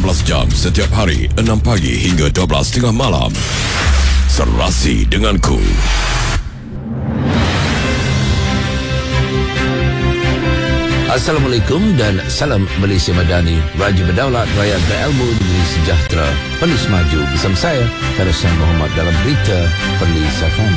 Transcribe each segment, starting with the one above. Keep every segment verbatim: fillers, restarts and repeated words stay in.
belas jam setiap hari, enam pagi hingga dua belas tiga puluh malam. Serasi denganku. Assalamualaikum dan salam Malaysia Madani. Raja berdaulat, rakyat berilmu, negeri sejahtera. Perlis maju bersama saya, Farisan Muhammad, dalam berita Perlis F M.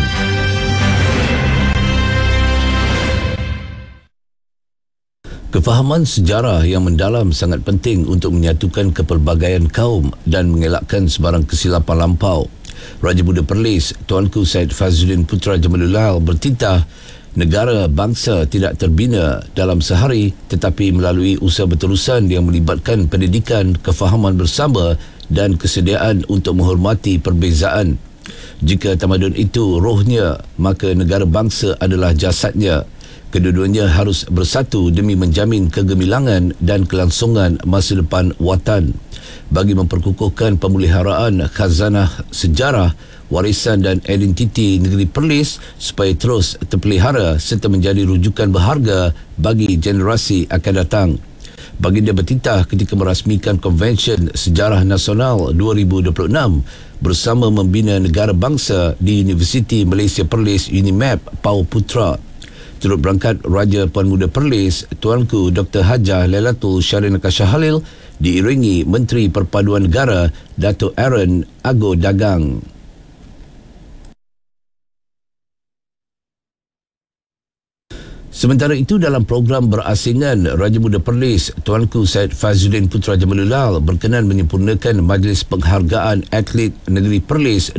Kefahaman sejarah yang mendalam sangat penting untuk menyatukan kepelbagaian kaum dan mengelakkan sebarang kesilapan lampau. Raja Muda Perlis, Tuanku Syed Fazludin Putra Jamalullah bertitah, negara bangsa tidak terbina dalam sehari tetapi melalui usaha berterusan yang melibatkan pendidikan, kefahaman bersama dan kesediaan untuk menghormati perbezaan. Jika tamadun itu rohnya, maka negara bangsa adalah jasadnya. Kedua-duanya harus bersatu demi menjamin kegemilangan dan kelangsungan masa depan watan. Bagi memperkukuhkan pemeliharaan khazanah sejarah, warisan dan identiti negeri Perlis supaya terus terpelihara serta menjadi rujukan berharga bagi generasi akan datang. Baginda bertitah ketika merasmikan Konvensyen Sejarah Nasional dua ribu dua puluh enam bersama membina negara bangsa di Universiti Malaysia Perlis UNIMAP Pau Putra. Turut berangkat Raja Puan Muda Perlis, Tuanku Doktor Hajah Lailatul Syarina Kasha Halil, diiringi Menteri Perpaduan Negara Dato' Aaron Ago Dagang. Sementara itu, dalam program berasingan, Raja Muda Perlis, Tuanku Syed Fazludin Putra Jamalullah berkenan menyempurnakan Majlis Penghargaan Atlet Negeri Perlis